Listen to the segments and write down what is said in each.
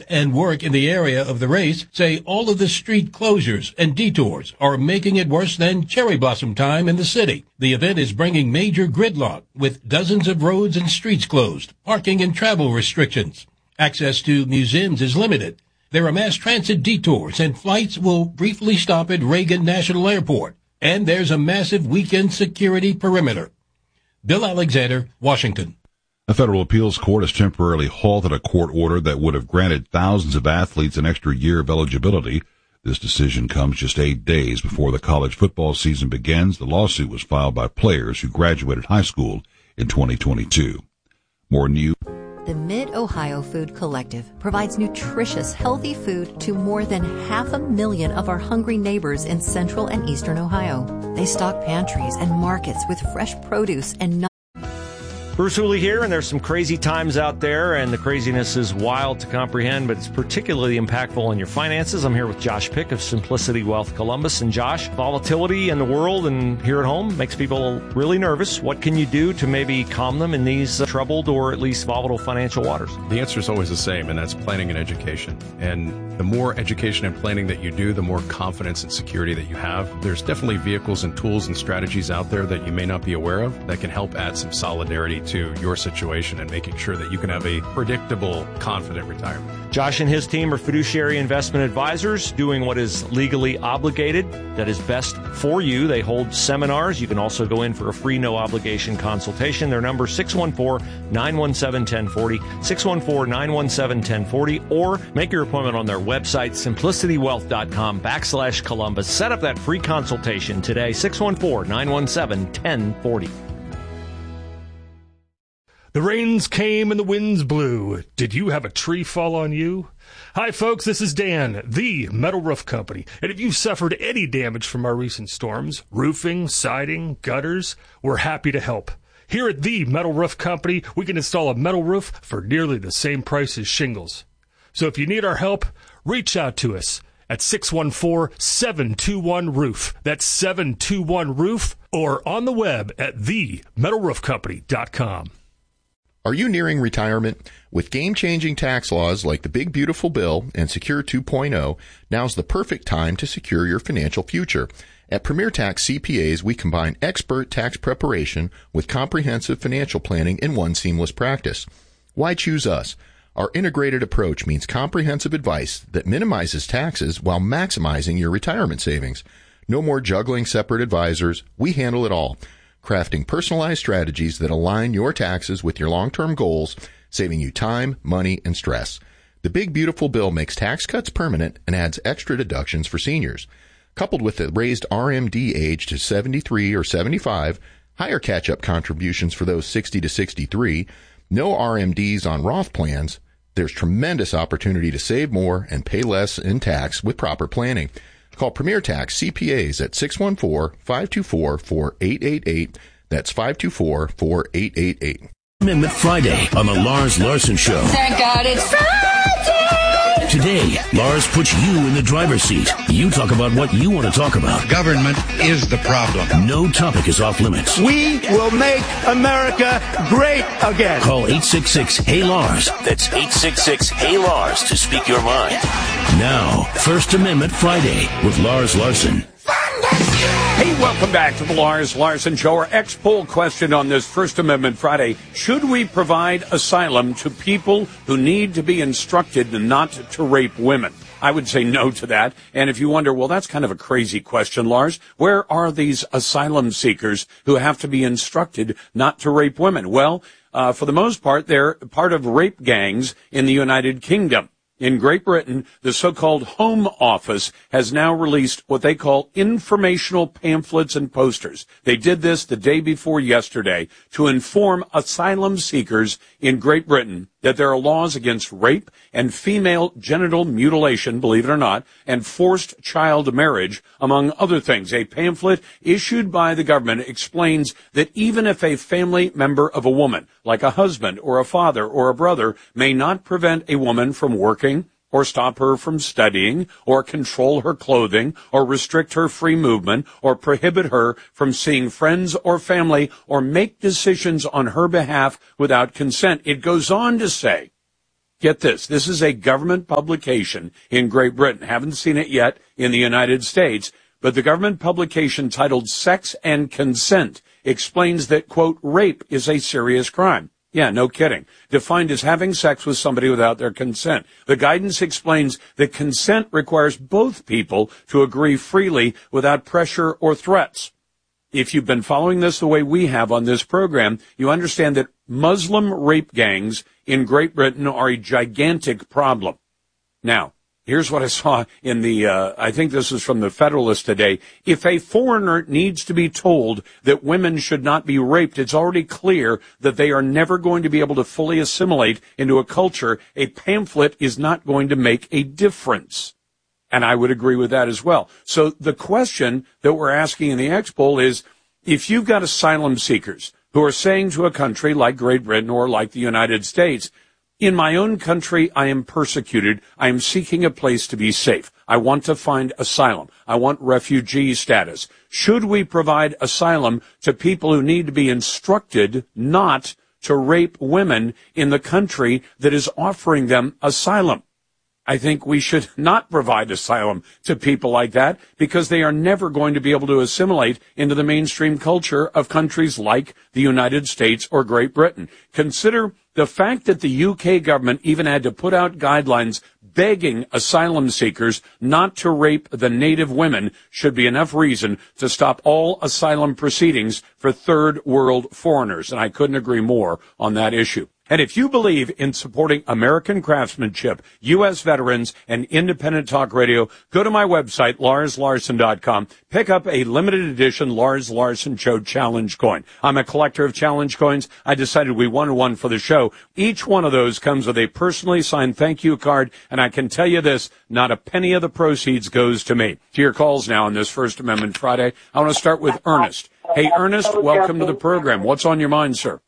and work in the area of the race say all of the street closures and detours are making it worse than cherry blossom time in the city. The event is bringing major gridlock with dozens of roads and streets closed, parking and travel restrictions. Access to museums is limited. There are mass transit detours and flights will briefly stop at Reagan National Airport. And there's a massive weekend security perimeter. Bill Alexander, Washington. A federal appeals court has temporarily halted a court order that would have granted thousands of athletes an extra year of eligibility. This decision comes just 8 days before the college football season begins. The lawsuit was filed by players who graduated high school in 2022. More news. The Mid-Ohio Food Collective provides nutritious, healthy food to more than 500,000 of our hungry neighbors in central and eastern Ohio. They stock pantries and markets with fresh produce and Bruce Hooley here, and there's some crazy times out there, and the craziness is wild to comprehend, but it's particularly impactful on your finances. I'm here with Josh Pick of Simplicity Wealth Columbus. And Josh, volatility in the world and here at home makes people really nervous. What can you do to maybe calm them in these troubled or at least volatile financial waters? The answer is always the same, and that's planning and education. And the more education and planning that you do, the more confidence and security that you have. There's definitely vehicles and tools and strategies out there that you may not be aware of that can help add some solidarity to your situation and making sure that you can have a predictable, confident retirement. Josh and his team are fiduciary investment advisors doing what is legally obligated that is best for you. They hold seminars. You can also go in for a free, no-obligation consultation. Their number is 614-917-1040, 614-917-1040, or make your appointment on their website, simplicitywealth.com/Columbus. Set up that free consultation today, 614-917-1040. The rains came and the winds blew. Did you have a tree fall on you? Hi, folks. This is Dan, the Metal Roof Company. And if you've suffered any damage from our recent storms, roofing, siding, gutters, we're happy to help. Here at the Metal Roof Company, we can install a metal roof for nearly the same price as shingles. So if you need our help, reach out to us at 614-721-ROOF. That's 721-ROOF, or on the web at themetalroofcompany.com. Are you nearing retirement? With game-changing tax laws like the Big Beautiful Bill and Secure 2.0, now's the perfect time to secure your financial future. At Premier Tax CPAs, we combine expert tax preparation with comprehensive financial planning in one seamless practice. Why choose us? Our integrated approach means comprehensive advice that minimizes taxes while maximizing your retirement savings. No more juggling separate advisors. We handle it all, crafting personalized strategies that align your taxes with your long-term goals, saving you time, money, and stress. The Big Beautiful Bill makes tax cuts permanent and adds extra deductions for seniors. Coupled with the raised RMD age to 73 or 75, higher catch-up contributions for those 60 to 63, no RMDs on Roth plans, there's tremendous opportunity to save more and pay less in tax with proper planning. Call Premier Tax CPAs at 614-524-4888. That's 524-4888. Amendment Friday on the Lars Larson Show. Thank God it's Friday! Today, Lars puts you in the driver's seat. You talk about what you want to talk about. Government is the problem. No topic is off limits. We will make America great again. Call 866-HEY-LARS. That's 866-HEY-LARS to speak your mind. Now, First Amendment Friday with Lars Larson. Hey, welcome back to the Lars Larson Show. Our ex-poll question on this First Amendment Friday: should we provide asylum to people who need to be instructed not to rape women? I would say no to that. And if you wonder, well, that's kind of a crazy question, Lars, where are these asylum seekers who have to be instructed not to rape women? Well, for the most part, they're part of rape gangs in the United Kingdom. In Great Britain, the so-called Home Office has now released what they call informational pamphlets and posters. They did this the day before yesterday to inform asylum seekers in Great Britain that there are laws against rape and female genital mutilation, believe it or not, and forced child marriage, among other things. A pamphlet issued by the government explains that even if a family member of a woman, like a husband or a father or a brother, may not prevent a woman from working, or stop her from studying, or control her clothing, or restrict her free movement, or prohibit her from seeing friends or family, or make decisions on her behalf without consent. It goes on to say Get this. This is a government publication in Great Britain. Haven't seen it yet in the United States, but the government publication titled Sex and Consent explains that, quote, rape is a serious crime. Yeah, no kidding. Defined as having sex with somebody without their consent. The guidance explains that consent requires both people to agree freely without pressure or threats. If you've been following this the way we have on this program, you understand that Muslim rape gangs in Great Britain are a gigantic problem. Now, here's what I saw in the, I think this is from the Federalist today. If a foreigner needs to be told that women should not be raped, it's already clear that they are never going to be able to fully assimilate into a culture. A pamphlet is not going to make a difference. And I would agree with that as well. So the question that we're asking in the X-Poll is, if you've got asylum seekers who are saying to a country like Great Britain or like the United States, in my own country, I am persecuted. I am seeking a place to be safe. I want to find asylum. I want refugee status. Should we provide asylum to people who need to be instructed not to rape women in the country that is offering them asylum? I think we should not provide asylum to people like that because they are never going to be able to assimilate into the mainstream culture of countries like the United States or Great Britain. Consider the fact that the UK government even had to put out guidelines begging asylum seekers not to rape the native women should be enough reason to stop all asylum proceedings for third world foreigners. And I couldn't agree more on that issue. And if you believe in supporting American craftsmanship, U.S. veterans, and independent talk radio, go to my website, LarsLarson.com. Pick up a limited edition Lars Larson Show challenge coin. I'm a collector of challenge coins. I decided we wanted one for the show. Each one of those comes with a personally signed thank you card, and I can tell you this, not a penny of the proceeds goes to me. To your calls now on this First Amendment Friday. I want to start with Ernest. Hey, Ernest, welcome to the program. What's on your mind, sir?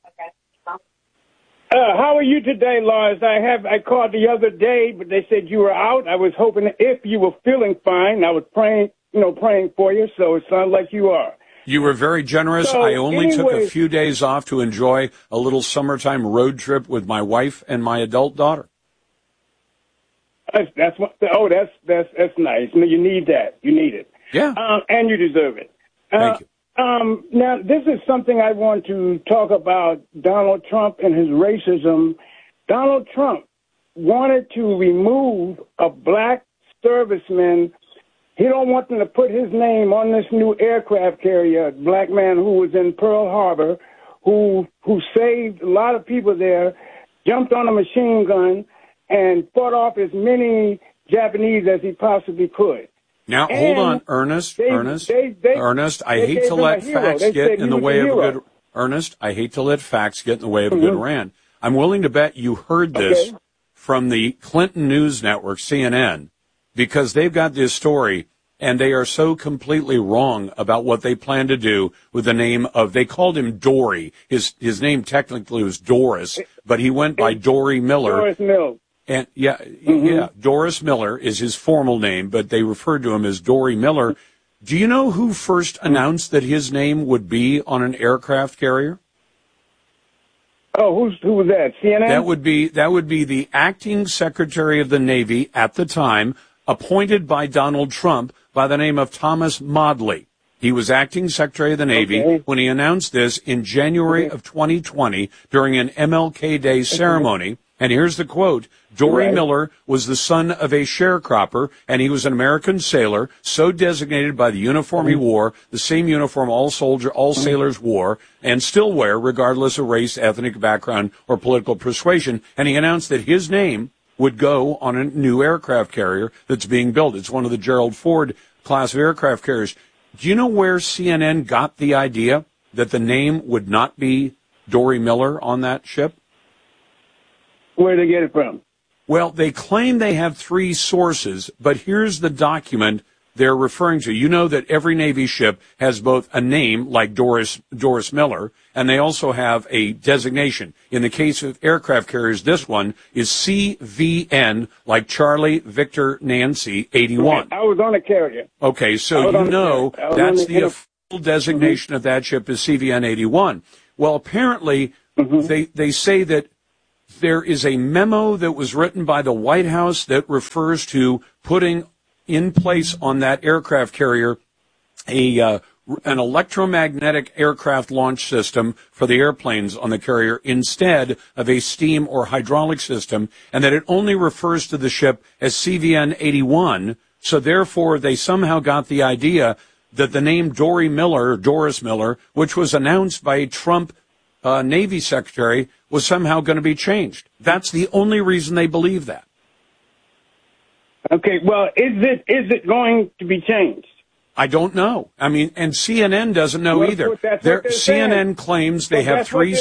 How are you today, Lars? I called the other day, but they said you were out. I was hoping if you were feeling fine, I was praying for you, so it sounds like you are. You were very generous. I only took a few days off to enjoy a little summertime road trip with my wife and my adult daughter. That's nice. You need that. You need it. Yeah. And you deserve it. Thank you. Now, this is something I want to talk about Donald Trump and his racism. Donald Trump wanted to remove a black serviceman. He don't want them to put his name on this new aircraft carrier, a black man who was in Pearl Harbor, who saved a lot of people there, jumped on a machine gun, and fought off as many Japanese as he possibly could. Now, hold on, Ernest. Ernest, I hate to let facts get in the way of a good Ernest. I hate to let facts get in the way of a good rant. I'm willing to bet you heard this from the Clinton News Network, CNN, because they've got this story, and they are so completely wrong about what they plan to do with the name of. They called him Dory. His name technically was Doris, but he went by Dory Miller. Doris Mills. And Doris Miller is his formal name, but they referred to him as Dory Miller. Do you know who first announced that his name would be on an aircraft carrier? Oh, who was that? CNN? That would be the acting Secretary of the Navy at the time, appointed by Donald Trump by the name of Thomas Modly. He was acting Secretary of the Navy when he announced this in January of 2020 during an MLK Day ceremony. And here's the quote. Dory Miller was the son of a sharecropper, and he was an American sailor, so designated by the uniform he wore, the same uniform all sailors wore, and still wear, regardless of race, ethnic background, or political persuasion. And he announced that his name would go on a new aircraft carrier that's being built. It's one of the Gerald Ford class of aircraft carriers. Do you know where CNN got the idea that the name would not be Dory Miller on that ship? Where did they get it from? Well, they claim they have three sources, but here's the document they're referring to. You know that every Navy ship has both a name, like Doris Miller, and they also have a designation. In the case of aircraft carriers, this one is CVN, like Charlie Victor Nancy 81. I was on a carrier. Okay, so you know that's the official designation of that ship is CVN 81. Well, apparently they say that there is a memo that was written by the White House that refers to putting in place on that aircraft carrier an electromagnetic aircraft launch system for the airplanes on the carrier instead of a steam or hydraulic system, and that it only refers to the ship as CVN-81. So therefore, they somehow got the idea that the name Doris Miller, which was announced by a Trump Navy secretary, was somehow going to be changed. That's the only reason they believe that. Okay, well, is it going to be changed? I don't know. I mean, and CNN doesn't know either. CNN claims they have three.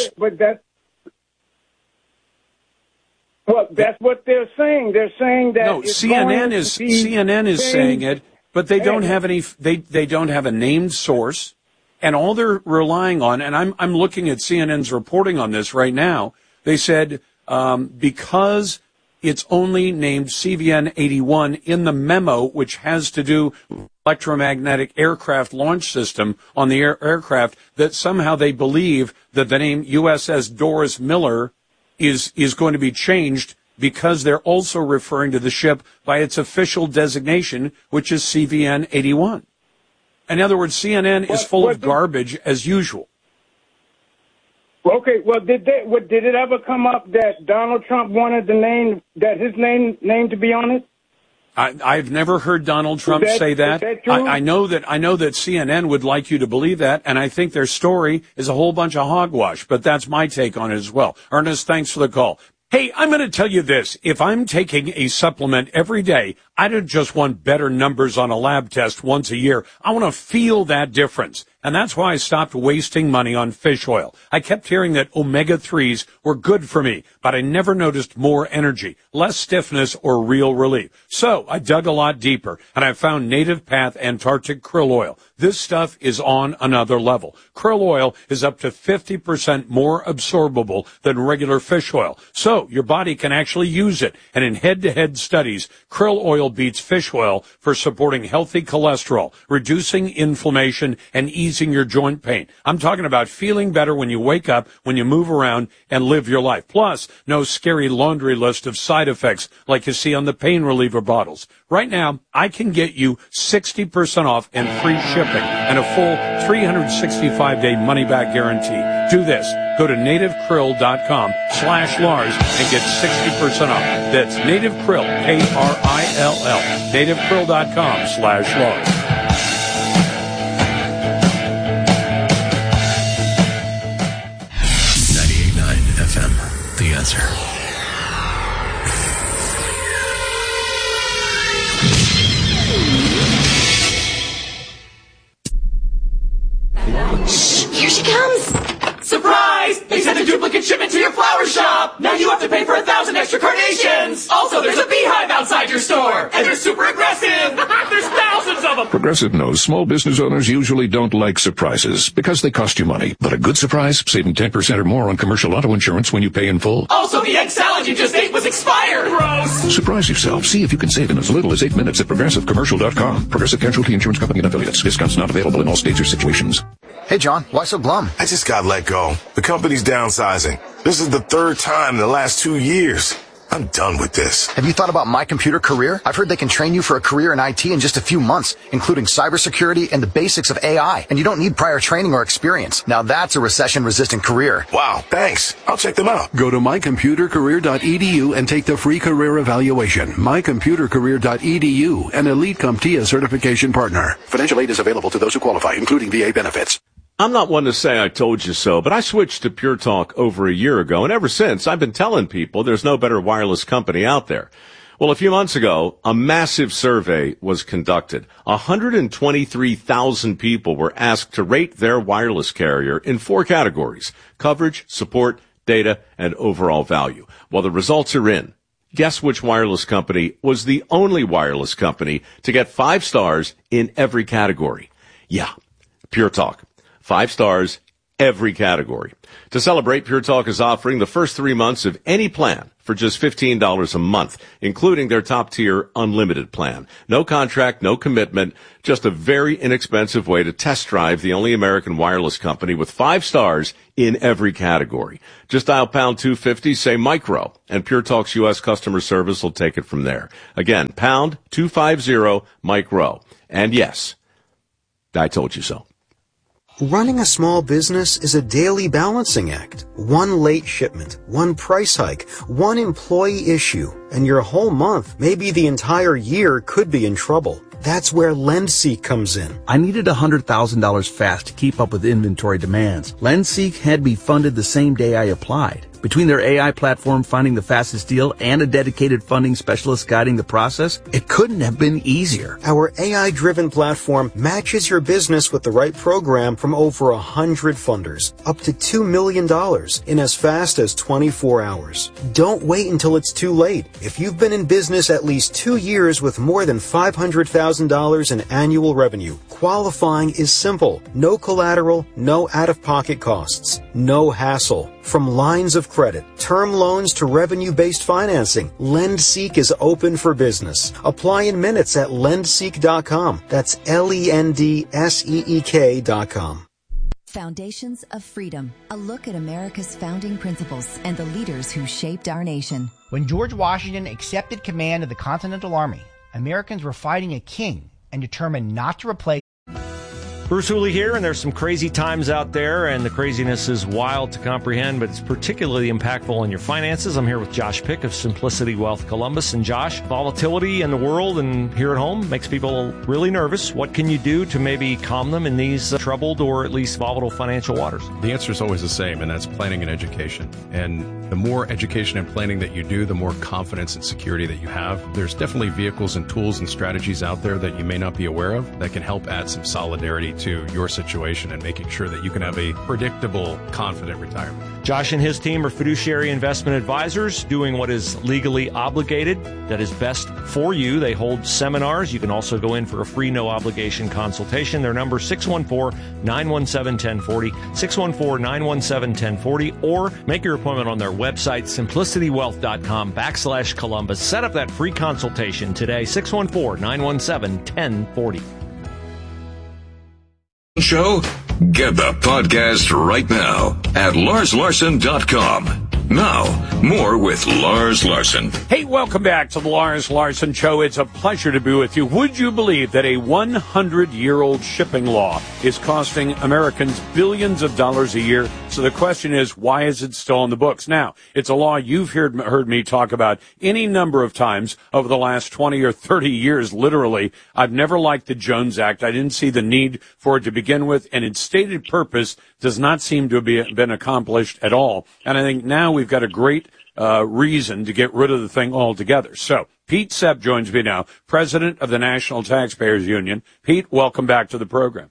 That's what they're saying. They're saying that no. CNN is saying it, but they don't have any. They don't have a named source, and all they're relying on. And I'm looking at CNN's reporting on this right now. They said because it's only named CVN-81 in the memo, which has to do with electromagnetic aircraft launch system on the aircraft, that somehow they believe that the name USS Doris Miller is going to be changed because they're also referring to the ship by its official designation, which is CVN-81. In other words, CNN is full of garbage as usual. Okay, well, did it ever come up that Donald Trump wanted his name to be on it? I've never heard Donald Trump say that. Is that true? I know that CNN would like you to believe that, and I think their story is a whole bunch of hogwash, but that's my take on it as well. Ernest, thanks for the call. Hey, I'm going to tell you this. If I'm taking a supplement every day, I don't just want better numbers on a lab test once a year. I want to feel that difference. And that's why I stopped wasting money on fish oil. I kept hearing that omega-3s were good for me, but I never noticed more energy, less stiffness, or real relief. So I dug a lot deeper, and I found Native Path Antarctic Krill Oil. This stuff is on another level. Krill oil is up to 50% more absorbable than regular fish oil, so your body can actually use it. And in head-to-head studies, krill oil beats fish oil for supporting healthy cholesterol, reducing inflammation, and easing your joint pain. I'm talking about feeling better when you wake up, when you move around, and live your life. Plus, no scary laundry list of side effects like you see on the pain reliever bottles. Right now, I can get you 60% off and free shipping and a full 365-day money-back guarantee. Do this. Go to nativekrill.com/Lars and get 60% off. That's nativekrill, Krill, nativekrill.com/Lars. 98.9 FM, The Answer. Here she comes! Surprise! They sent a duplicate shipment to your flower shop! Now you have to pay for 1,000 extra carnations! Also, there's a beehive outside your store! And they're super aggressive! There's thousands of them! Progressive knows small business owners usually don't like surprises because they cost you money. But a good surprise, saving 10% or more on commercial auto insurance when you pay in full. Also, the egg salad you just ate was expired! Gross! Surprise yourself. See if you can save in as little as 8 minutes at ProgressiveCommercial.com. Progressive Casualty Insurance Company and Affiliates. Discounts not available in all states or situations. Hey, John, why so glum? I just got let go. The company's downsizing. This is the third time in the last 2 years. I'm done with this. Have you thought about My Computer Career? I've heard they can train you for a career in IT in just a few months, including cybersecurity and the basics of AI. And you don't need prior training or experience. Now that's a recession-resistant career. Wow, thanks. I'll check them out. Go to mycomputercareer.edu and take the free career evaluation. mycomputercareer.edu, an Elite CompTIA certification partner. Financial aid is available to those who qualify, including VA benefits. I'm not one to say I told you so, but I switched to Pure Talk over a year ago, and ever since, I've been telling people there's no better wireless company out there. Well, a few months ago, a massive survey was conducted. 123,000 people were asked to rate their wireless carrier in 4 categories: coverage, support, data, and overall value. Well, the results are in. Guess which wireless company was the only wireless company to get 5 stars in every category? Yeah, Pure Talk. 5 stars every category. To celebrate, Pure Talk is offering the first 3 months of any plan for just $15 a month, including their top-tier unlimited plan. No contract, no commitment, just a very inexpensive way to test drive the only American wireless company with 5 stars in every category. Just dial pound 250, say micro, and Pure Talk's U.S. customer service will take it from there. Again, pound 250 micro. And yes, I told you so. Running a small business is a daily balancing act. One late shipment, one price hike, one employee issue, and your whole month, maybe the entire year, could be in trouble. That's where LendSeek comes in. I needed $100,000 fast to keep up with inventory demands. LendSeek had me funded the same day I applied. Between their AI platform finding the fastest deal and a dedicated funding specialist guiding the process, it couldn't have been easier. Our AI-driven platform matches your business with the right program from over 100 funders, up to $2 million in as fast as 24 hours. Don't wait until it's too late. If you've been in business at least 2 years with more than $500,000 in annual revenue, qualifying is simple. No collateral, no out-of-pocket costs, no hassle. From lines of credit, term loans to revenue-based financing, LendSeek is open for business. Apply in minutes at lendseek.com. That's LENDSEEK.com. Foundations of Freedom, a look at America's founding principles and the leaders who shaped our nation. When George Washington accepted command of the Continental Army, Americans were fighting a king and determined not to replace. Bruce Hooley here, and there's some crazy times out there, and the craziness is wild to comprehend, but it's particularly impactful on your finances. I'm here with Josh Pick of Simplicity Wealth Columbus. And Josh, volatility in the world and here at home makes people really nervous. What can you do to maybe calm them in these troubled or at least volatile financial waters? The answer is always the same, and that's planning and education. And the more education and planning that you do, the more confidence and security that you have. There's definitely vehicles and tools and strategies out there that you may not be aware of that can help add some solidarity to your situation and making sure that you can have a predictable, confident retirement. Josh and his team are fiduciary investment advisors doing what is legally obligated, that is best for you. They hold seminars. You can also go in for a free, no-obligation consultation. Their number, 614-917-1040, 614-917-1040, or make your appointment on their website, simplicitywealth.com/Columbus. Set up that free consultation today, 614-917-1040. Show? Get the podcast right now at LarsLarson.com. Now, more with Lars Larson. Hey, welcome back to the Lars Larson Show. It's a pleasure to be with you. Would you believe that a 100-year-old shipping law is costing Americans billions of dollars a year? So the question is, why is it still on the books? Now, it's a law you've heard me talk about any number of times over the last 20 or 30 years, literally. I've never liked the Jones Act. I didn't see the need for it to begin with, and its stated purpose does not seem to have been accomplished at all. And I think now we've got a great reason to get rid of the thing altogether. So Pete Sepp joins me now, president of the National Taxpayers Union. Pete, welcome back to the program.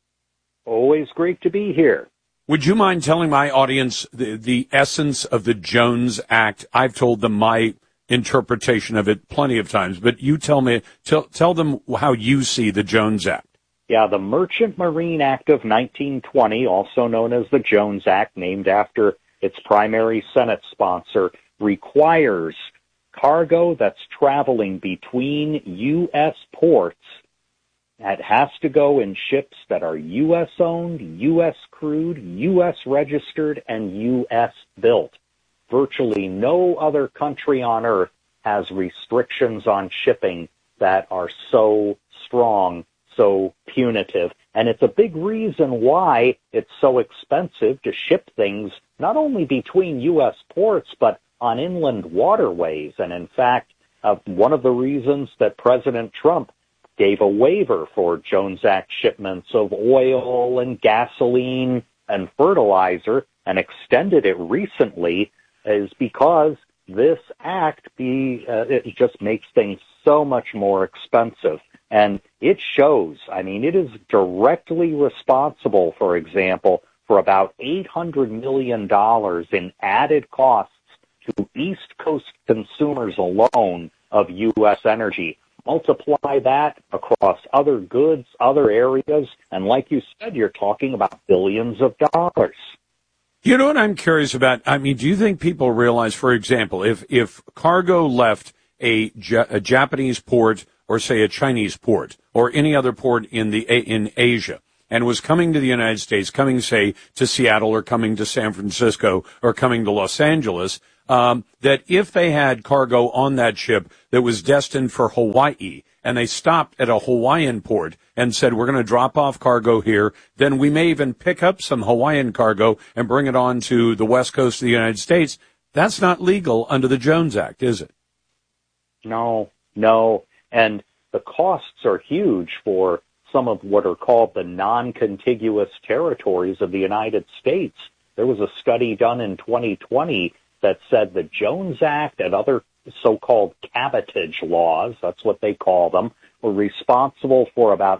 Always great to be here. Would you mind telling my audience the essence of the Jones Act? I've told them my interpretation of it plenty of times, but you tell them how you see the Jones Act. Yeah, the Merchant Marine Act of 1920, also known as the Jones Act, named after its primary Senate sponsor, requires cargo that's traveling between U.S. ports that has to go in ships that are U.S. owned, U.S. crewed, U.S. registered, and U.S. built. Virtually no other country on earth has restrictions on shipping that are so strong, so punitive. And it's a big reason why it's so expensive to ship things not only between U.S. ports, but on inland waterways. And in fact, one of the reasons that President Trump gave a waiver for Jones Act shipments of oil and gasoline and fertilizer and extended it recently is because this act it just makes things so much more expensive. And it shows, I mean, it is directly responsible, for example, for about $800 million in added costs to East Coast consumers alone of U.S. energy. multiply that across other goods, other areas, and like you said, you're talking about billions of dollars. You know what I'm curious about? I mean, do you think people realize, for example, if cargo left a Japanese port or, say, a Chinese port or any other port in Asia and was coming to the United States, coming, say, to Seattle or coming to San Francisco or coming to Los Angeles, that if they had cargo on that ship that was destined for Hawaii and they stopped at a Hawaiian port and said, we're going to drop off cargo here, then we may even pick up some Hawaiian cargo and bring it on to the west coast of the United States. That's not legal under the Jones Act, is it? No. And the costs are huge for some of what are called the non-contiguous territories of the United States. There was a study done in 2020 that said the Jones Act and other so-called cabotage laws, that's what they call them, were responsible for about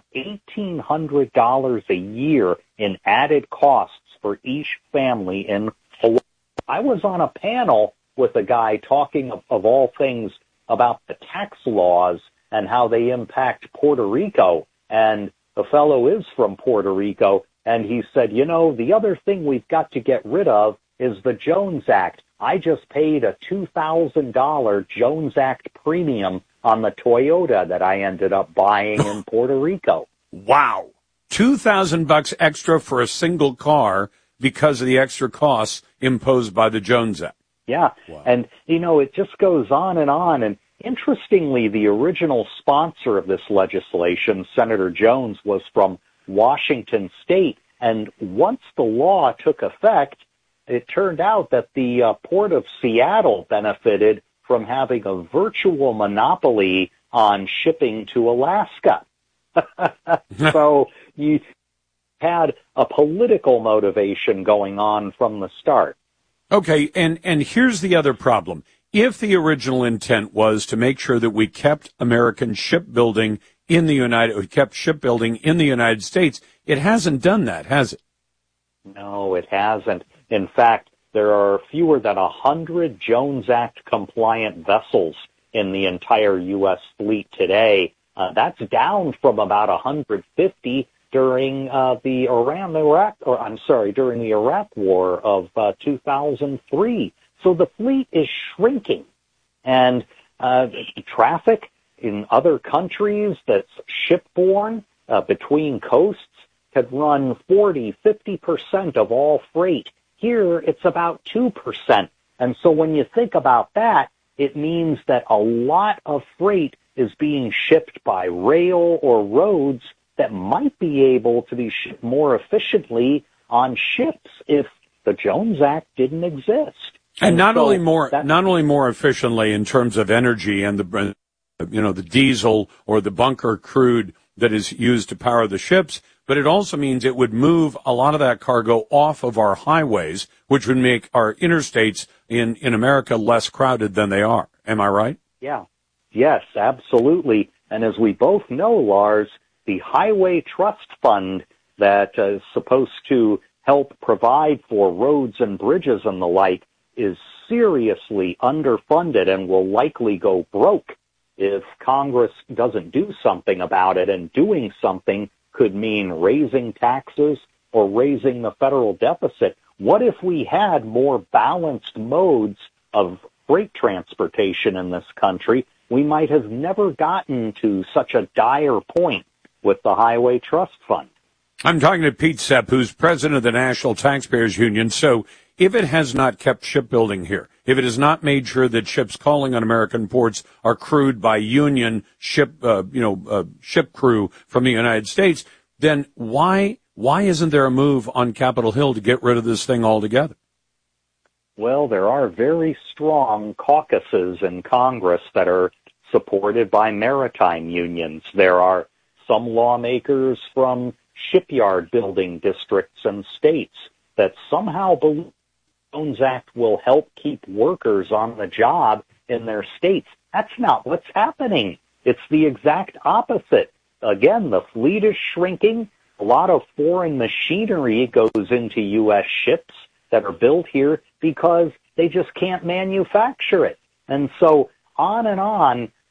$1,800 a year in added costs for each family in Hawaii. I was on a panel with a guy talking of all things about the tax laws and how they impact Puerto Rico. And the fellow is from Puerto Rico, and he said, you know, the other thing we've got to get rid of is the Jones Act. I just paid a $2,000 Jones Act premium on the Toyota that I ended up buying in Puerto Rico. Wow. $2,000 extra for a single car because of the extra costs imposed by the Jones Act. Yeah. Wow. And, you know, it just goes on. And interestingly, the original sponsor of this legislation, Senator Jones, was from Washington State. And once the law took effect, it turned out that the Port of Seattle benefited from having a virtual monopoly on shipping to Alaska. So you had a political motivation going on from the start. Okay, and here's the other problem. If the original intent was to make sure that we kept American shipbuilding in the United States, it hasn't done that, has it? No, it hasn't. In fact, there are fewer than 100 Jones Act compliant vessels in the entire U.S. fleet today. That's down from about 150 during the Iraq War of 2003. So the fleet is shrinking, and traffic in other countries that's shipborne between coasts could run 40-50% of all freight. Here, it's about 2%. And so when you think about that, it means that a lot of freight is being shipped by rail or roads that might be able to be shipped more efficiently on ships if the Jones Act didn't exist. And not only more efficiently in terms of energy and the diesel or the bunker crude that is used to power the ships, but it also means it would move a lot of that cargo off of our highways, which would make our interstates in America less crowded than they are. Am I right? Yeah. Yes, absolutely. And as we both know, Lars, the Highway Trust Fund that is supposed to help provide for roads and bridges and the like is seriously underfunded and will likely go broke if Congress doesn't do something about it. And doing something could mean raising taxes or raising the federal deficit. What if we had more balanced modes of freight transportation in this country? We might have never gotten to such a dire point with the Highway Trust Fund. I'm talking to Pete Sepp, who's president of the National Taxpayers Union. So if it has not kept shipbuilding here, if it has not made sure that ships calling on American ports are crewed by union ship crew from the United States, then why isn't there a move on Capitol Hill to get rid of this thing altogether? Well, there are very strong caucuses in Congress that are supported by maritime unions. There are some lawmakers from shipyard building districts and states that somehow believe the Jones Act will help keep workers on the job in their states. That's not what's happening. It's the exact opposite. Again, the fleet is shrinking. A lot of foreign machinery goes into U.S. ships that are built here because they just can't manufacture it. And so on and on,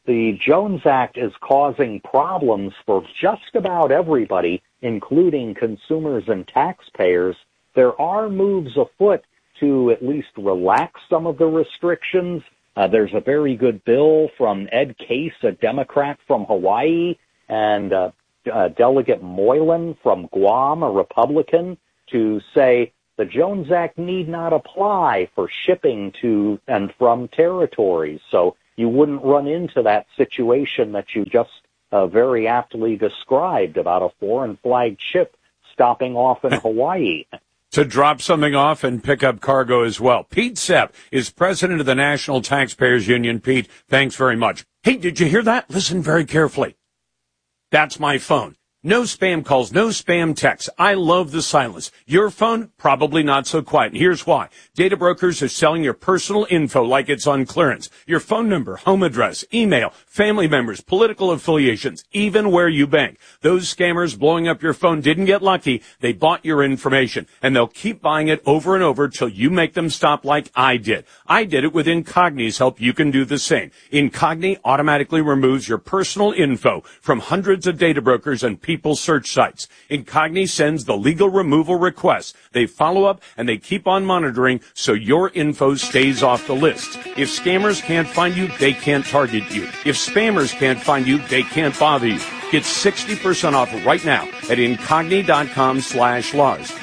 the Jones Act is causing problems for just about everybody, including consumers and taxpayers, there are moves afoot to at least relax some of the restrictions. There's a very good bill from Ed Case, a Democrat from Hawaii, and Delegate Moylan from Guam, a Republican, to say the Jones Act need not apply for shipping to and from territories. So you wouldn't run into that situation that you just very aptly described about a foreign flagged ship stopping off in Hawaii. To drop something off and pick up cargo as well. Pete Sepp is president of the National Taxpayers Union. Pete, thanks very much. Hey, did you hear that? Listen very carefully. That's my phone. No spam calls, no spam texts. I love the silence. Your phone, probably not so quiet. And here's why. Data brokers are selling your personal info like it's on clearance. Your phone number, home address, email, family members, political affiliations, even where you bank. Those scammers blowing up your phone didn't get lucky. They bought your information, and they'll keep buying it over and over till you make them stop like I did. I did it with Incogni's help. You can do the same. Incogni automatically removes your personal info from hundreds of data brokers and people's search sites. Incogni sends the legal removal requests. They follow up and they keep on monitoring so your info stays off the list. If scammers can't find you, they can't target you. If spammers can't find you, they can't bother you. Get 60% off right now at Incogni.com/Lars.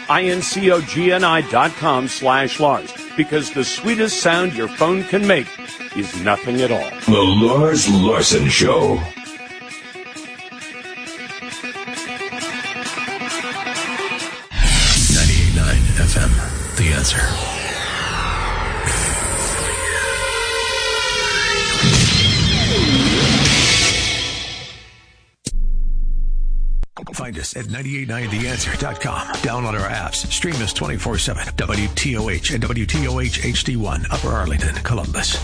Incogni.com/Lars. Because the sweetest sound your phone can make is nothing at all. The Lars Larson Show. FM, The Answer. Find us at 989theanswer.com. Download our apps. Stream us 24/7. WTOH and WTOH HD1, Upper Arlington, Columbus.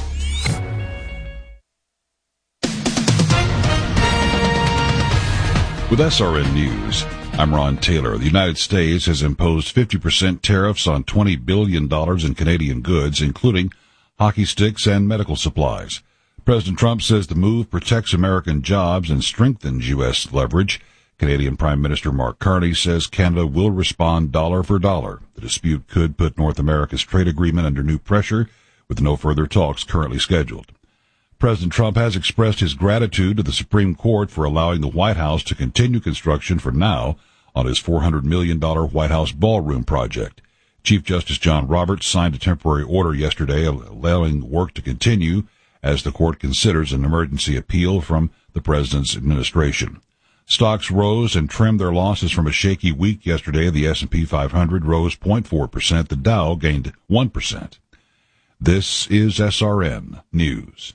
With SRN News, I'm Ron Taylor. The United States has imposed 50% tariffs on $20 billion in Canadian goods, including hockey sticks and medical supplies. President Trump says the move protects American jobs and strengthens U.S. leverage. Canadian Prime Minister Mark Carney says Canada will respond dollar for dollar. The dispute could put North America's trade agreement under new pressure, with no further talks currently scheduled. President Trump has expressed his gratitude to the Supreme Court for allowing the White House to continue construction for now on his $400 million White House ballroom project. Chief Justice John Roberts signed a temporary order yesterday allowing work to continue as the court considers an emergency appeal from the president's administration. Stocks rose and trimmed their losses from a shaky week yesterday. The S&P 500 rose 0.4%. The Dow gained 1%. This is SRN News.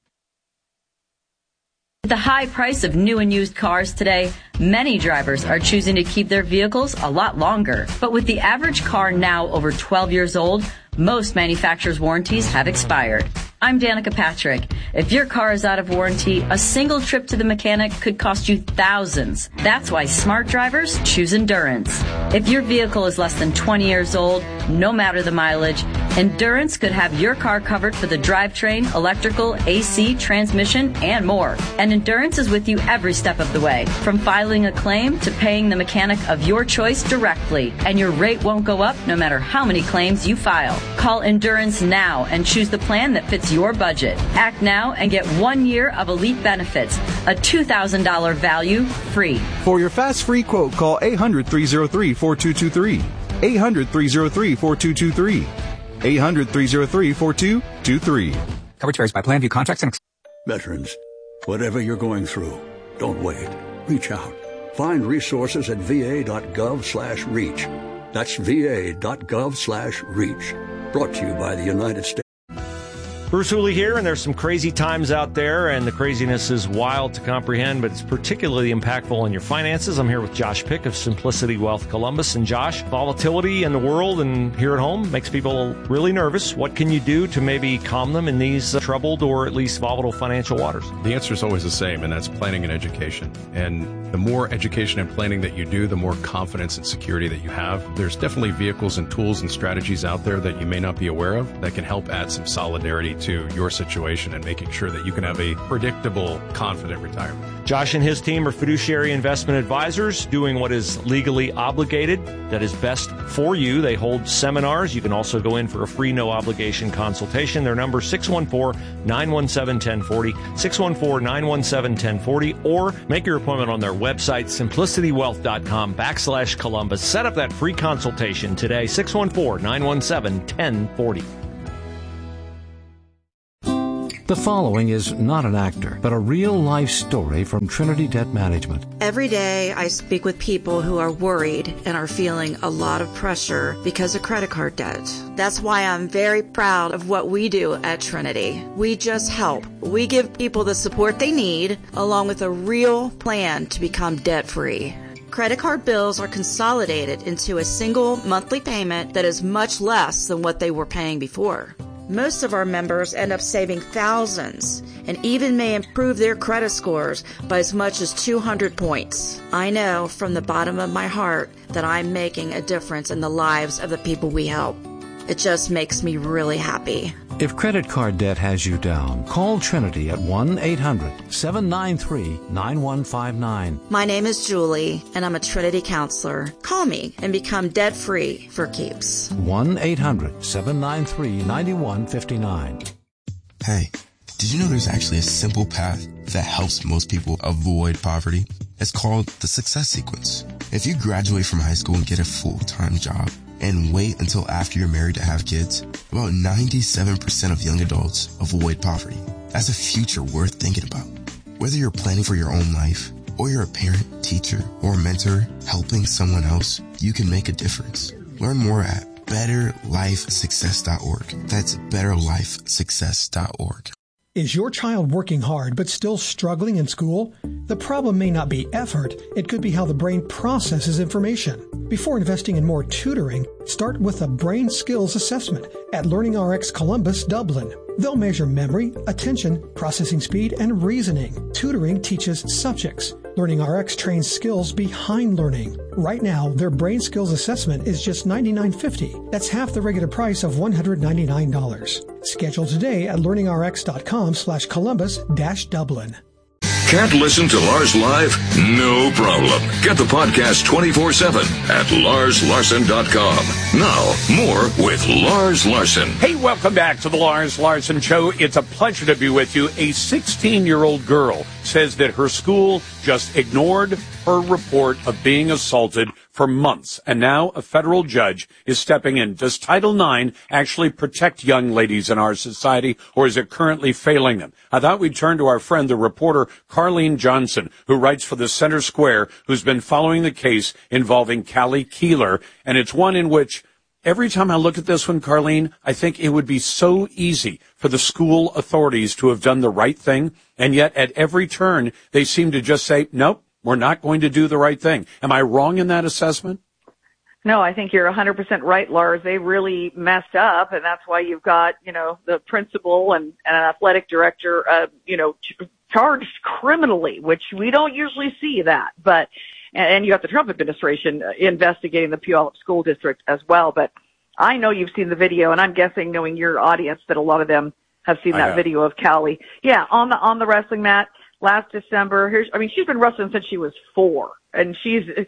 With the high price of new and used cars today, many drivers are choosing to keep their vehicles a lot longer. But with the average car now over 12 years old, most manufacturers' warranties have expired. I'm Danica Patrick. If your car is out of warranty, a single trip to the mechanic could cost you thousands. That's why smart drivers choose Endurance. If your vehicle is less than 20 years old, no matter the mileage, Endurance could have your car covered for the drivetrain, electrical, AC, transmission, and more. And Endurance is with you every step of the way, from filing a claim to paying the mechanic of your choice directly. And your rate won't go up no matter how many claims you file. Call Endurance now and choose the plan that fits your budget. Act now and get 1 year of elite benefits, a $2,000 value free. For your fast free quote, call 800-303-4223. 800-303-4223. 800-303-4223. Coverage varies by plan, view contracts and... Veterans, whatever you're going through, don't wait. Reach out. Find resources at va.gov/reach. That's va.gov/reach. Brought to you by the United States. Bruce Hooley here, and there's some crazy times out there, and the craziness is wild to comprehend, but it's particularly impactful on your finances. I'm here with Josh Pick of Simplicity Wealth Columbus. And Josh, volatility in the world and here at home makes people really nervous. What can you do to maybe calm them in these troubled or at least volatile financial waters? The answer is always the same, and that's planning and education. And the more education and planning that you do, the more confidence and security that you have. There's definitely vehicles and tools and strategies out there that you may not be aware of that can help add some solidarity to your situation and making sure that you can have a predictable, confident retirement. Josh and his team are fiduciary investment advisors doing what is legally obligated, that is best for you. They hold seminars. You can also go in for a free no-obligation consultation. Their number 614-917-1040, 614-917-1040, or make your appointment on their website, simplicitywealth.com/Columbus. Set up that free consultation today, 614-917-1040. The following is not an actor, but a real-life story from Trinity Debt Management. Every day I speak with people who are worried and are feeling a lot of pressure because of credit card debt. That's why I'm very proud of what we do at Trinity. We just help. We give people the support they need, along with a real plan to become debt-free. Credit card bills are consolidated into a single monthly payment that is much less than what they were paying before. Most of our members end up saving thousands and even may improve their credit scores by as much as 200 points. I know from the bottom of my heart that I'm making a difference in the lives of the people we help. It just makes me really happy. If credit card debt has you down, call Trinity at 1-800-793-9159. My name is Julie, and I'm a Trinity counselor. Call me and become debt-free for keeps. 1-800-793-9159. Hey, did you know there's actually a simple path that helps most people avoid poverty? It's called the Success Sequence. If you graduate from high school and get a full-time job, and wait until after you're married to have kids, about 97% of young adults avoid poverty. That's a future worth thinking about. Whether you're planning for your own life, or you're a parent, teacher, or mentor helping someone else, you can make a difference. Learn more at betterlifesuccess.org. That's betterlifesuccess.org. Is your child working hard but still struggling in school? The problem may not be effort, it could be how the brain processes information. Before investing in more tutoring, start with a brain skills assessment at LearningRx Columbus, Dublin. They'll measure memory, attention, processing speed, and reasoning. Tutoring teaches subjects. LearningRx trains skills behind learning. Right now, their brain skills assessment is just $99.50. That's half the regular price of $199. Schedule today at learningrx.com/Columbus-Dublin. Can't listen to Lars live? No problem. Get the podcast 24/7 at LarsLarson.com. Now, more with Lars Larson. Hey, welcome back to the Lars Larson Show. It's a pleasure to be with you. A 16-year-old girl says that her school just ignored her report of being assaulted for months, and now a federal judge is stepping in. Does Title IX actually protect young ladies in our society, or is it currently failing them? I thought we'd turn to our friend, the reporter Carlene Johnson, who writes for the Center Square, who's been following the case involving Callie Keeler, and it's one in which every time I look at this one, Carlene, I think it would be so easy for the school authorities to have done the right thing, and yet at every turn they seem to just say, nope, we're not going to do the right thing. Am I wrong in that assessment? No, I think you're 100% right, Lars. They really messed up, and that's why you've got, the principal and an athletic director, charged criminally, which we don't usually see that. But, and you got the Trump administration investigating the Puyallup School District as well. But I know you've seen the video, and I'm guessing, knowing your audience, that a lot of them have seen that video of Callie. Yeah, on the wrestling mat. Last December, she's been wrestling since she was 4, and she's a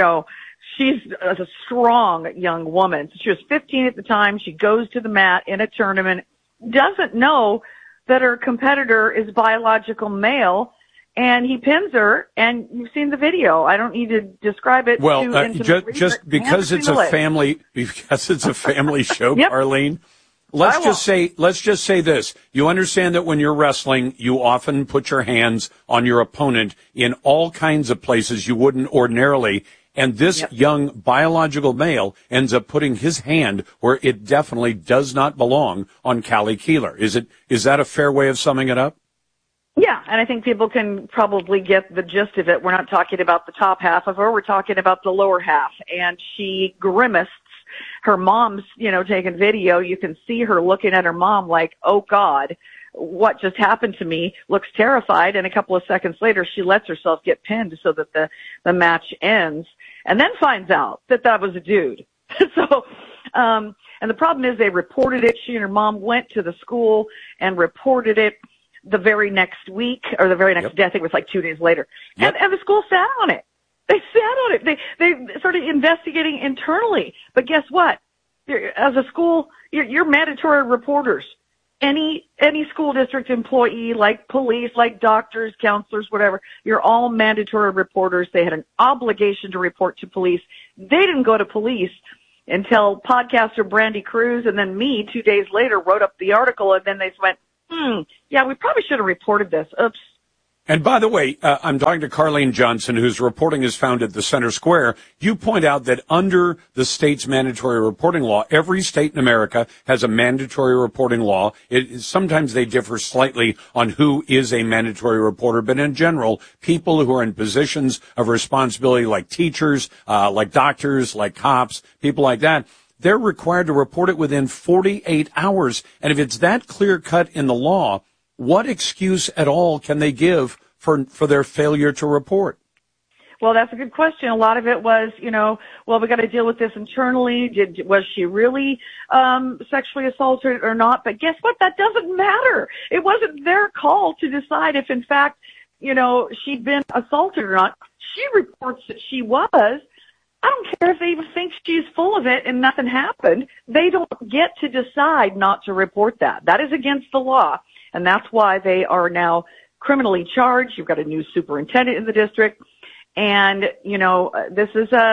strong young woman. She was 15 at the time. She goes to the mat in a tournament, doesn't know that her competitor is biological male, and he pins her, and you've seen the video. I don't need to describe it. Well, just because it's a family show, yep. Arlene. Let's just say this. You understand that when you're wrestling, you often put your hands on your opponent in all kinds of places you wouldn't ordinarily. And this young biological male ends up putting his hand where it definitely does not belong on Callie Keeler. Is that a fair way of summing it up? Yeah, and I think people can probably get the gist of it. We're not talking about the top half of her. We're talking about the lower half. And she grimaced. Her mom's, taking video. You can see her looking at her mom like, oh, God, what just happened to me? Looks terrified. And a couple of seconds later, she lets herself get pinned so that the match ends, and then finds out that was a dude. So And the problem is they reported it. She and her mom went to the school and reported it the very next week or the very next day. I think it was like 2 days later. And the school sat on it. They sat on it. They started investigating internally. But guess what? As a school, you're mandatory reporters. Any school district employee, like police, like doctors, counselors, whatever, you're all mandatory reporters. They had an obligation to report to police. They didn't go to police until podcaster Brandy Cruz and then me 2 days later wrote up the article, and then they went, yeah, we probably should have reported this. Oops. And by the way, I'm talking to Carlene Johnson, whose reporting is found at the Center Square. You point out that under the state's mandatory reporting law, every state in America has a mandatory reporting law. Sometimes they differ slightly on who is a mandatory reporter, but in general, people who are in positions of responsibility like teachers, like doctors, like cops, people like that, they're required to report it within 48 hours. And if it's that clear-cut in the law, what excuse at all can they give for their failure to report? Well, that's a good question. A lot of it was, well, we got to deal with this internally. Was she really sexually assaulted or not? But guess what? That doesn't matter. It wasn't their call to decide if, in fact, she'd been assaulted or not. She reports that she was. I don't care if they even think she's full of it and nothing happened. They don't get to decide not to report that. That is against the law. And that's why they are now criminally charged. You've got a new superintendent in the district. And, this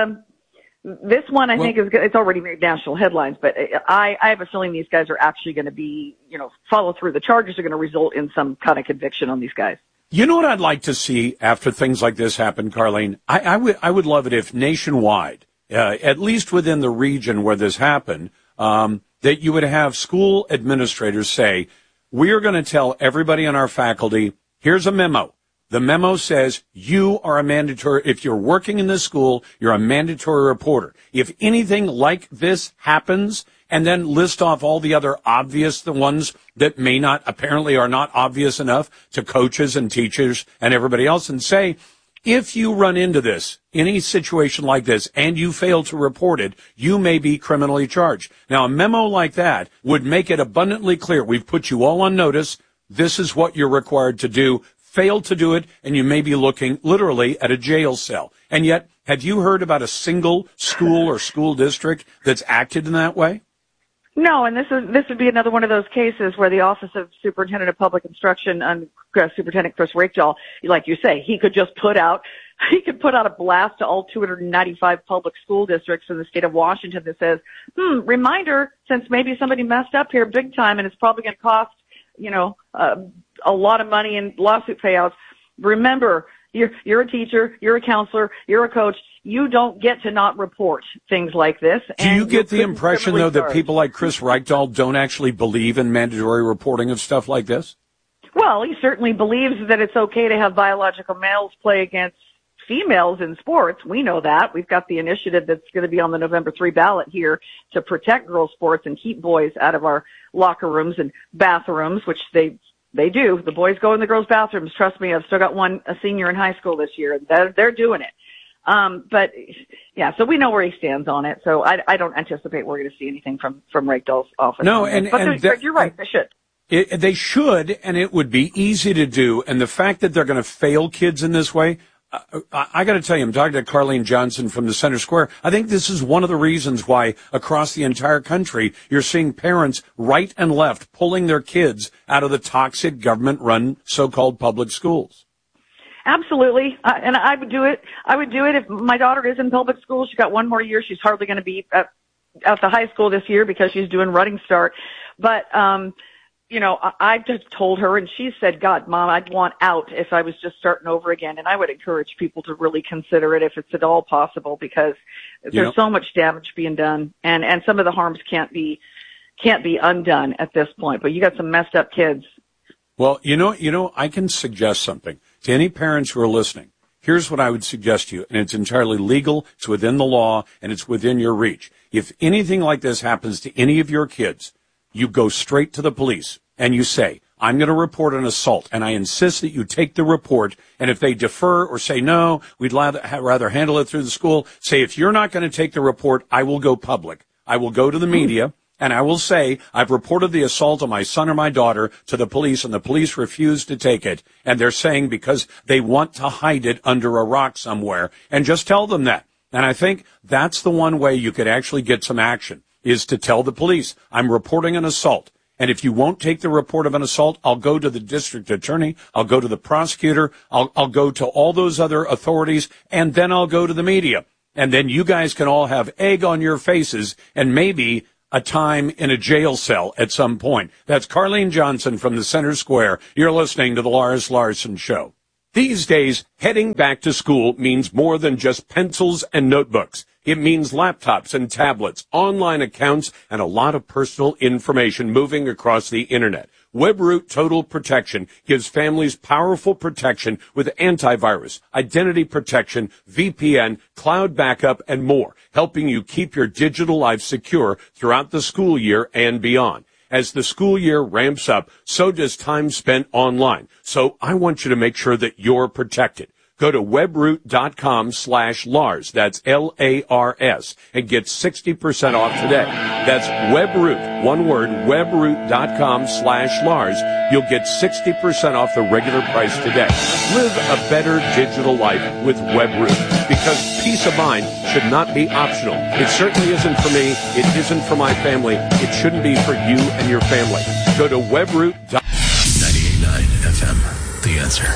one I think it's already made national headlines, but I have a feeling these guys are actually going to be, follow through. The charges are going to result in some kind of conviction on these guys. You know what I'd like to see after things like this happen, Carlene? I would love it if nationwide, at least within the region where this happened, that you would have school administrators say, we are going to tell everybody on our faculty, here's a memo. The memo says you are a mandatory, if you're working in this school, you're a mandatory reporter. If anything like this happens, and then list off all the other obvious, the ones that may not, apparently are not obvious enough to coaches and teachers and everybody else, and say, if you run into this, any situation like this, and you fail to report it, you may be criminally charged. Now, a memo like that would make it abundantly clear. We've put you all on notice. This is what you're required to do. Fail to do it, and you may be looking literally at a jail cell. And yet, have you heard about a single school or school district that's acted in that way? No, and this would be another one of those cases where the Office of Superintendent of Public Instruction and Superintendent Chris Rakedahl, like you say, he could put out a blast to all 295 public school districts in the state of Washington that says, reminder, since maybe somebody messed up here big time and it's probably going to cost, a lot of money in lawsuit payouts. Remember, you're a teacher, you're a counselor, you're a coach. You don't get to not report things like this. Do you get the impression, though, that people like Chris Rakedahl don't actually believe in mandatory reporting of stuff like this? Well, he certainly believes that it's okay to have biological males play against females in sports. We know that. We've got the initiative that's going to be on the November 3 ballot here to protect girls' sports and keep boys out of our locker rooms and bathrooms, which they do. The boys go in the girls' bathrooms. Trust me, I've still got a senior in high school this year. They're doing it. But yeah, so we know where he stands on it. So I don't anticipate we're going to see anything from Rakedahl's office. No, but you're right. They should. They should, and it would be easy to do. And the fact that they're going to fail kids in this way, I got to tell you, I'm talking to Carlene Johnson from the Center Square. I think this is one of the reasons why across the entire country you're seeing parents right and left pulling their kids out of the toxic government-run so-called public schools. Absolutely. And I would do it. I would do it if my daughter is in public school. She's got one more year. She's hardly going to be at the high school this year because she's doing Running Start. But, I just told her, and she said, God, Mom, I'd want out if I was just starting over again. And I would encourage people to really consider it if it's at all possible, because there's so much damage being done, and some of the harms can't be undone at this point. But you got some messed up kids. Well, I can suggest something to any parents who are listening. Here's what I would suggest to you, and it's entirely legal, it's within the law, and it's within your reach. If anything like this happens to any of your kids, you go straight to the police and you say, I'm going to report an assault, and I insist that you take the report, and if they defer or say, no, we'd rather handle it through the school, say, if you're not going to take the report, I will go public. I will go to the media, And I will say, I've reported the assault on my son or my daughter to the police, and the police refuse to take it. And they're saying because they want to hide it under a rock somewhere. And just tell them that. And I think that's the one way you could actually get some action, is to tell the police, I'm reporting an assault. And if you won't take the report of an assault, I'll go to the district attorney, I'll go to the prosecutor, I'll go to all those other authorities, and then I'll go to the media. And then you guys can all have egg on your faces and maybe a time in a jail cell at some point. That's Carlene Johnson from the Center Square. You're listening to the Lars Larson Show. These days, heading back to school means more than just pencils and notebooks. It means laptops and tablets, online accounts, and a lot of personal information moving across the internet. WebRoot Total Protection gives families powerful protection with antivirus, identity protection, VPN, cloud backup, and more, helping you keep your digital life secure throughout the school year and beyond. As the school year ramps up, so does time spent online. So I want you to make sure that you're protected. Go to webroot.com/Lars, that's Lars, and get 60% off today. That's WebRoot, one word, webroot.com/Lars. You'll get 60% off the regular price today. Live a better digital life with WebRoot, because peace of mind should not be optional. It certainly isn't for me. It isn't for my family. It shouldn't be for you and your family. Go to webroot.com. 98.9 FM, The Answer.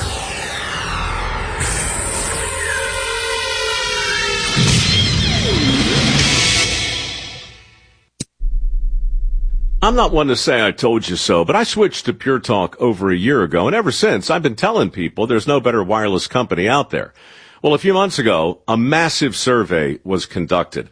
I'm not one to say I told you so, but I switched to Pure Talk over a year ago, and ever since, I've been telling people there's no better wireless company out there. Well, a few months ago, a massive survey was conducted.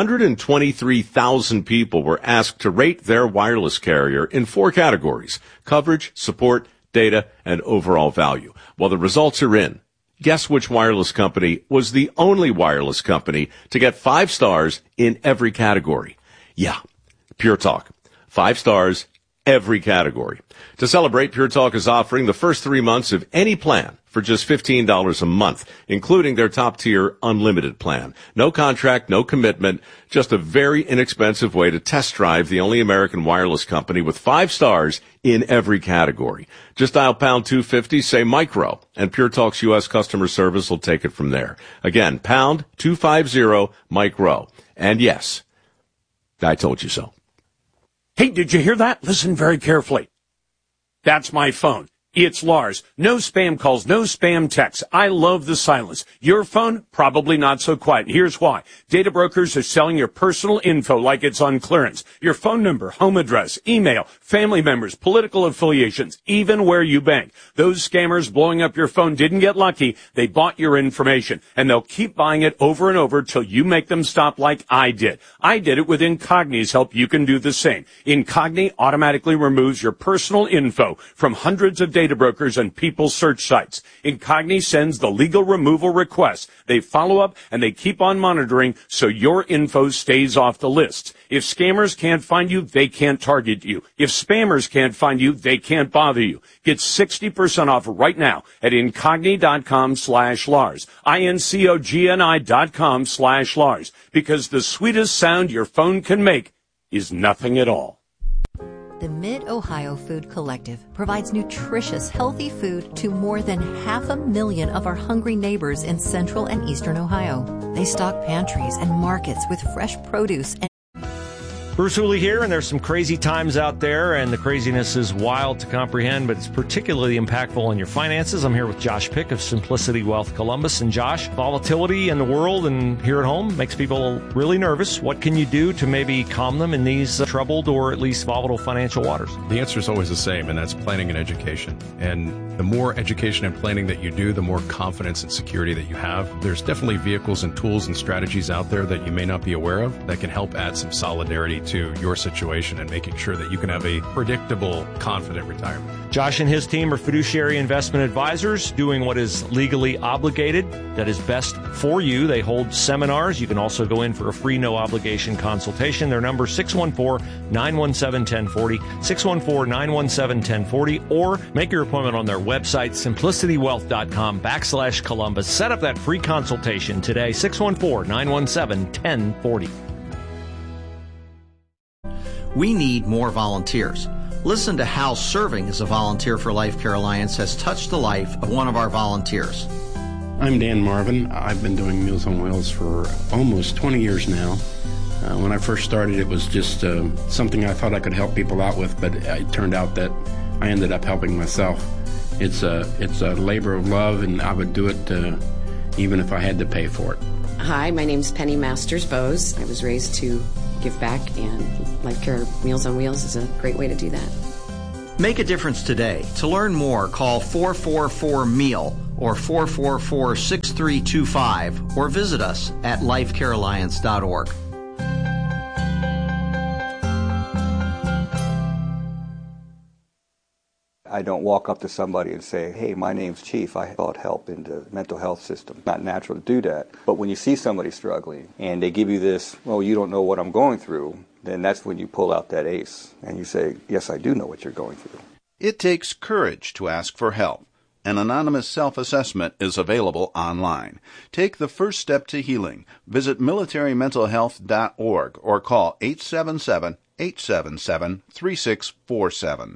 123,000 people were asked to rate their wireless carrier in 4 categories: coverage, support, data, and overall value. Well, the results are in. Guess which wireless company was the only wireless company to get 5 stars in every category? Yeah, Pure Talk. 5 stars, every category. To celebrate, Pure Talk is offering the first 3 months of any plan for just $15 a month, including their top-tier unlimited plan. No contract, no commitment, just a very inexpensive way to test drive the only American wireless company with 5 stars in every category. Just dial pound 250, say micro, and Pure Talk's U.S. customer service will take it from there. Again, pound 250 micro. And yes, I told you so. Hey, did you hear that? Listen very carefully. That's my phone. It's Lars. No spam calls, no spam texts. I love the silence. Your phone, probably not so quiet. Here's why. Data brokers are selling your personal info like it's on clearance. Your phone number, home address, email, family members, political affiliations, even where you bank. Those scammers blowing up your phone didn't get lucky. They bought your information, and they'll keep buying it over and over till you make them stop like I did. I did it with Incogni's help. You can do the same. Incogni automatically removes your personal info from hundreds of data brokers and people's search sites. Incogni sends the legal removal requests. They follow up and they keep on monitoring so your info stays off the lists. If scammers can't find you, they can't target you. If spammers can't find you, they can't bother you. Get 60% off right now at incogni.com/Lars. INCOGNI.com/Lars. Because the sweetest sound your phone can make is nothing at all. The Mid-Ohio Food Collective provides nutritious, healthy food to more than 500,000 of our hungry neighbors in central and eastern Ohio. They stock pantries and markets with fresh produce and Bruce Hooley here, and there's some crazy times out there, and the craziness is wild to comprehend, but it's particularly impactful on your finances. I'm here with Josh Pick of Simplicity Wealth Columbus. And Josh, volatility in the world and here at home makes people really nervous. What can you do to maybe calm them in these troubled or at least volatile financial waters? The answer is always the same, and that's planning and education. And the more education and planning that you do, the more confidence and security that you have. There's definitely vehicles and tools and strategies out there that you may not be aware of that can help add some solidarity to your situation and making sure that you can have a predictable, confident retirement. Josh and his team are fiduciary investment advisors doing what is legally obligated, that is best for you. They hold seminars. You can also go in for a free, no-obligation consultation. Their number, 614-917-1040, 614-917-1040, or make your appointment on their website, simplicitywealth.com/Columbus. Set up that free consultation today, 614-917-1040. We need more volunteers. Listen to how serving as a volunteer for Life Care Alliance has touched the life of one of our volunteers. I'm Dan Marvin. I've been doing Meals on Wheels for almost 20 years now. When I first started, it was just something I thought I could help people out with, but it turned out that I ended up helping myself. It's a labor of love, and I would do it even if I had to pay for it. Hi, my name's Penny Masters Bose. I was raised to give back, and Life Care Meals on Wheels is a great way to do that. Make a difference today. To learn more, call 444-MEAL or 444-6325 or visit us at lifecarealliance.org. I don't walk up to somebody and say, hey, my name's Chief. I sought help in the mental health system. Not natural to do that. But when you see somebody struggling and they give you this, well, you don't know what I'm going through, then that's when you pull out that ace and you say, yes, I do know what you're going through. It takes courage to ask for help. An anonymous self-assessment is available online. Take the first step to healing. Visit militarymentalhealth.org or call 877-877-3647.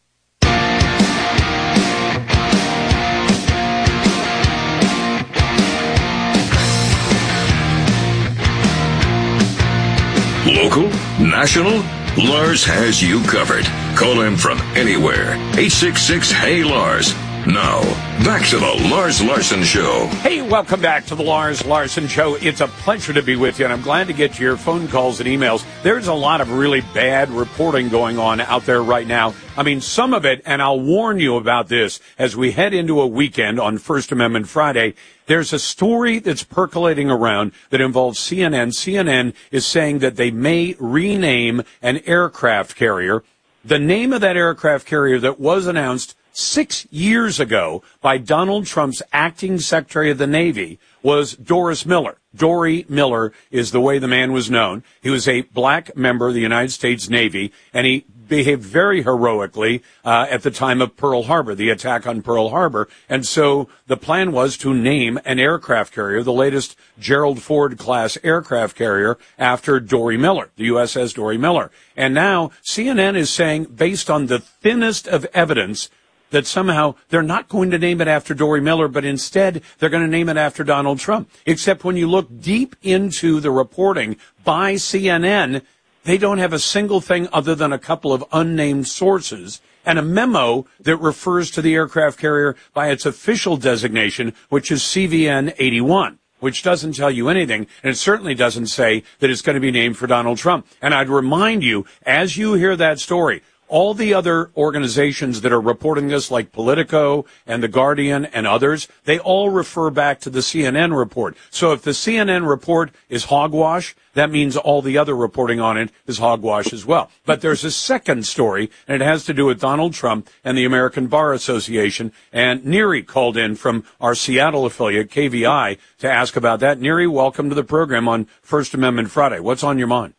Local, national, Lars has you covered. Call him from anywhere. 866-HEY-LARS. Now, back to the Lars Larson Show. Hey, welcome back to the Lars Larson Show. It's a pleasure to be with you, and I'm glad to get your phone calls and emails. There's a lot of really bad reporting going on out there right now. I mean, some of it, and I'll warn you about this, as we head into a weekend on First Amendment Friday, there's a story that's percolating around that involves CNN. CNN is saying that they may rename an aircraft carrier. The name of that aircraft carrier that was announced 6 years ago by Donald Trump's acting Secretary of the Navy was Doris Miller. Dory Miller is the way the man was known. He was a black member of the United States Navy, and he behaved very heroically at the time of Pearl Harbor, the attack on Pearl Harbor. And so the plan was to name an aircraft carrier, the latest Gerald Ford-class aircraft carrier, after Dory Miller, the USS Dory Miller. And now CNN is saying, based on the thinnest of evidence, that somehow they're not going to name it after Dory Miller, but instead they're going to name it after Donald Trump. Except when you look deep into the reporting by CNN, they don't have a single thing other than a couple of unnamed sources and a memo that refers to the aircraft carrier by its official designation, which is CVN 81. Which doesn't tell you anything, and it certainly doesn't say that it's going to be named for Donald Trump. And I'd remind you, as you hear that story, all the other organizations that are reporting this, like Politico and The Guardian and others, they all refer back to the CNN report. So if the CNN report is hogwash, that means all the other reporting on it is hogwash as well. But there's a second story, and it has to do with Donald Trump and the American Bar Association. And Neri called in from our Seattle affiliate, KVI, to ask about that. Neri, welcome to the program on First Amendment Friday. What's on your mind?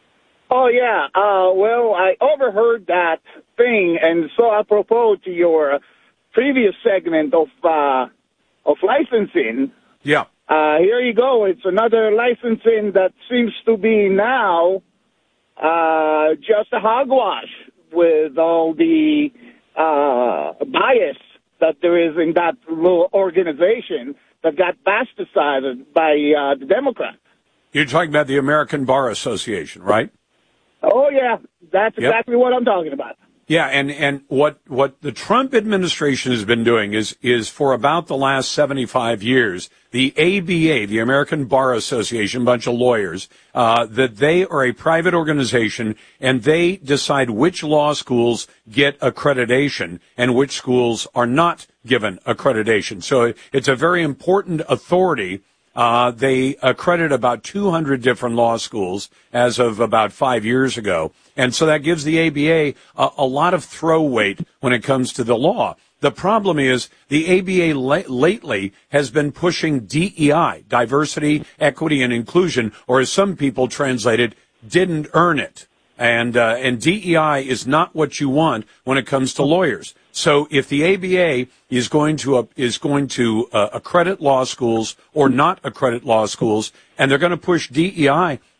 Oh, yeah. Well, I overheard that thing, and so apropos to your previous segment of licensing. Yeah. Here you go. It's another licensing that seems to be now just a hogwash with all the bias that there is in that little organization that got bastardized by the Democrats. You're talking about the American Bar Association, right? Oh, yeah. That's exactly what I'm talking about. Yeah, and what the Trump administration has been doing is for about the last 75 years, the ABA, the American Bar Association, a bunch of lawyers, that they are a private organization, and they decide which law schools get accreditation and which schools are not given accreditation. So it's a very important authority. They accredit about 200 different law schools as of about 5 years ago. And so that gives the ABA a lot of throw weight when it comes to the law. The problem is the ABA lately has been pushing DEI, diversity, equity, and inclusion, or as some people translate it, didn't earn it. And DEI is not what you want when it comes to lawyers. So if the ABA is going to accredit law schools or not accredit law schools, and they're going to push DEI,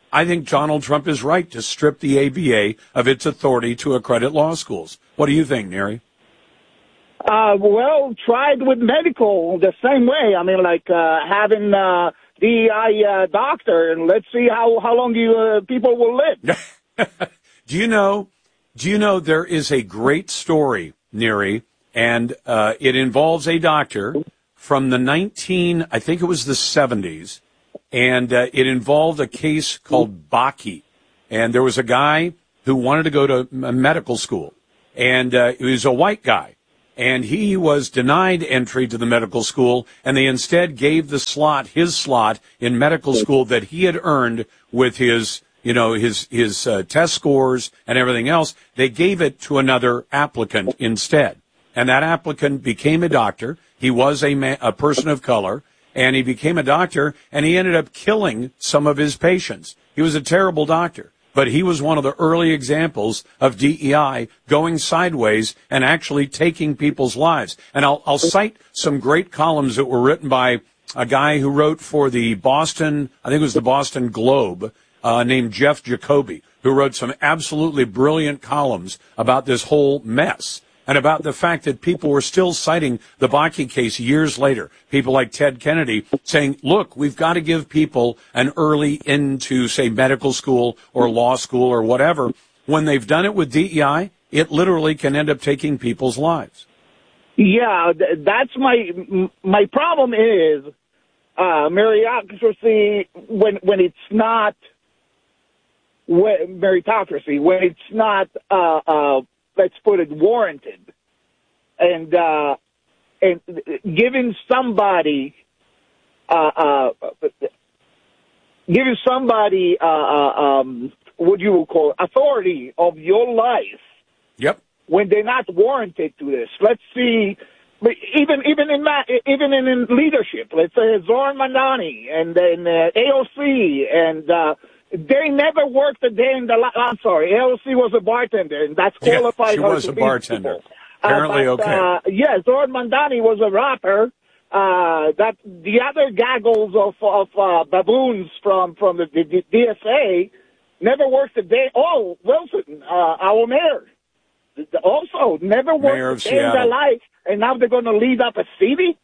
I think Donald Trump is right to strip the ABA of its authority to accredit law schools. What do you think, Neri? Well, tried with medical the same way. I mean, like having DEI doctor, and let's see how long you people will live. Do you know there is a great story, Neri, and it involves a doctor from the I think it was the 70s, and it involved a case called Bakke. And there was a guy who wanted to go to medical school, and he was a white guy. And he was denied entry to the medical school, and they instead gave his slot in medical school that he had earned with his test scores and everything else. They gave it to another applicant instead. And that applicant became a doctor. He was a person of color, and he became a doctor, and he ended up killing some of his patients. He was a terrible doctor. But he was one of the early examples of DEI going sideways and actually taking people's lives. And I'll cite some great columns that were written by a guy who wrote for the Boston Globe, named Jeff Jacoby, who wrote some absolutely brilliant columns about this whole mess and about the fact that people were still citing the Bakke case years later. People like Ted Kennedy saying, look, we've got to give people an early into, say, medical school or law school or whatever. When they've done it with DEI, it literally can end up taking people's lives. Yeah, that's my problem is meritocracy when it's not meritocracy, when it's not let's put it, warranted, and giving somebody what you would call authority of your life. Yep. When they're not warranted to this. Let's see, even in leadership. Let's say Zoran Mandani and then AOC and. They never worked a day in the life. I'm sorry, AOC was a bartender, and that's qualified. Yeah, she was a bartender. Apparently, okay. Yeah, Zoran Mandani was a rapper. That the other gaggles of baboons from the DSA never worked a day. Oh, Wilson, our mayor, also never worked a day in their life, and now they're going to lead up a city.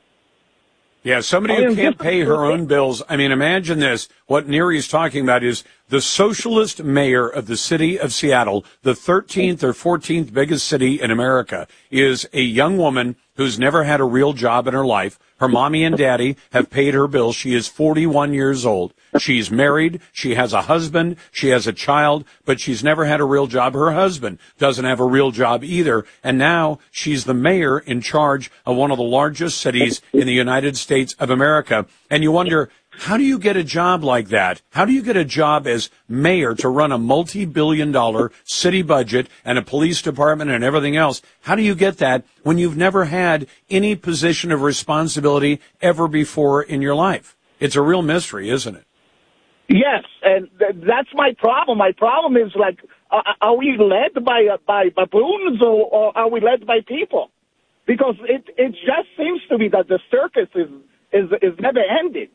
Yeah, somebody who can't pay her own bills. I mean, imagine this. What Neri is talking about is the socialist mayor of the city of Seattle, the 13th or 14th biggest city in America, is a young woman who's never had a real job in her life. Her mommy and daddy have paid her bills. She is 41 years old. She's married. She has a husband. She has a child, but she's never had a real job. Her husband doesn't have a real job either. And now she's the mayor in charge of one of the largest cities in the United States of America. And you wonder, how do you get a job like that? How do you get a job as mayor to run a multi-billion-dollar city budget and a police department and everything else? How do you get that when you've never had any position of responsibility ever before in your life? It's a real mystery, isn't it? Yes, and that's my problem. My problem is, like, are we led by baboons or are we led by people? Because it just seems to me that the circus is never ending.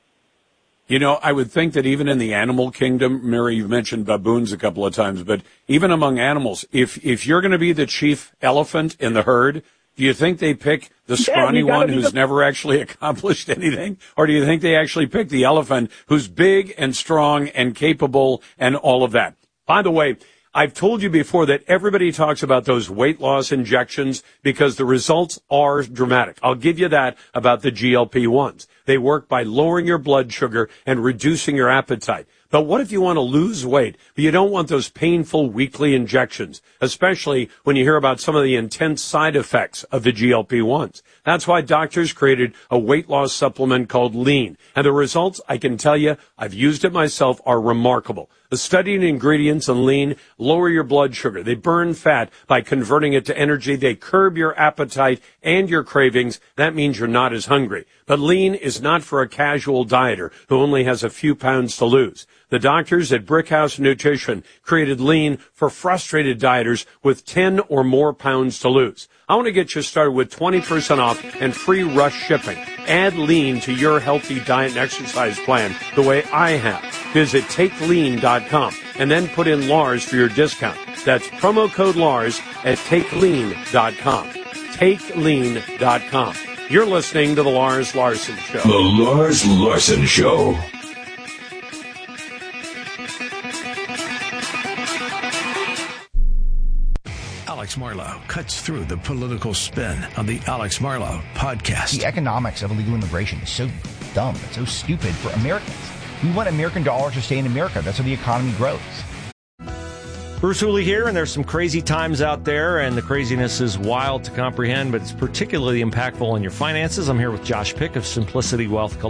You know, I would think that even in the animal kingdom, Mary, you've mentioned baboons a couple of times, but even among animals, if you're going to be the chief elephant in the herd, do you think they pick the scrawny one who's never actually accomplished anything? Or do you think they actually pick the elephant who's big and strong and capable and all of that? By the way, I've told you before that everybody talks about those weight loss injections because the results are dramatic. I'll give you that about the GLP-1s. They work by lowering your blood sugar and reducing your appetite. But what if you want to lose weight, but you don't want those painful weekly injections, especially when you hear about some of the intense side effects of the GLP-1s? That's why doctors created a weight loss supplement called Lean. And the results, I can tell you, I've used it myself, are remarkable. The studied ingredients in Lean lower your blood sugar. They burn fat by converting it to energy. They curb your appetite and your cravings. That means you're not as hungry. But Lean is not for a casual dieter who only has a few pounds to lose. The doctors at Brickhouse Nutrition created Lean for frustrated dieters with 10 or more pounds to lose. I want to get you started with 20% off and free rush shipping. Add Lean to your healthy diet and exercise plan the way I have. Visit TakeLean.com and then put in Lars for your discount. That's promo code Lars at TakeLean.com. TakeLean.com. You're listening to The Lars Larson Show. The Lars Larson Show. Alex Marlow cuts through the political spin on the Alex Marlow podcast. The economics of illegal immigration is so dumb. It's so stupid for Americans. We want American dollars to stay in America. That's how the economy grows. Bruce Hooley here, and there's some crazy times out there, and the craziness is wild to comprehend, but it's particularly impactful on your finances. I'm here with Josh Pick of Simplicity Wealth Column.